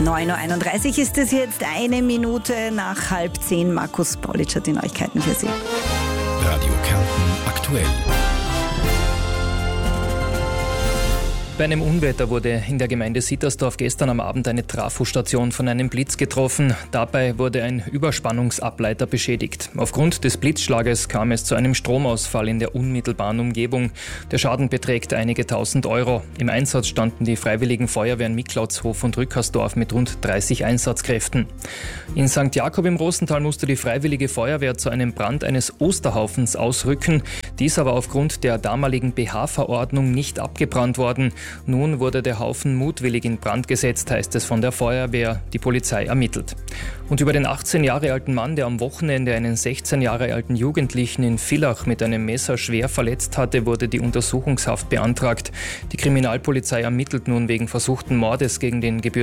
9.31 Uhr ist es jetzt, 1 Minute nach 9:30. Markus Paulitsch hat die Neuigkeiten für Sie. Radio Kärnten aktuell. Bei einem Unwetter wurde in der Gemeinde Sittersdorf gestern am Abend eine Trafostation von einem Blitz getroffen. Dabei wurde ein Überspannungsableiter beschädigt. Aufgrund des Blitzschlages kam es zu einem Stromausfall in der unmittelbaren Umgebung. Der Schaden beträgt einige tausend Euro. Im Einsatz standen die Freiwilligen Feuerwehren Miklautshof und Rückersdorf mit rund 30 Einsatzkräften. In St. Jakob im Rosental musste die Freiwillige Feuerwehr zu einem Brand eines Osterhaufens ausrücken. Dies aber aufgrund der damaligen BH-Verordnung nicht abgebrannt worden. Nun wurde der Haufen mutwillig in Brand gesetzt, heißt es von der Feuerwehr. Die Polizei ermittelt. Und über den 18 Jahre alten Mann, der am Wochenende einen 16 Jahre alten Jugendlichen in Villach mit einem Messer schwer verletzt hatte, wurde die Untersuchungshaft beantragt. Die Kriminalpolizei ermittelt nun wegen versuchten Mordes gegen den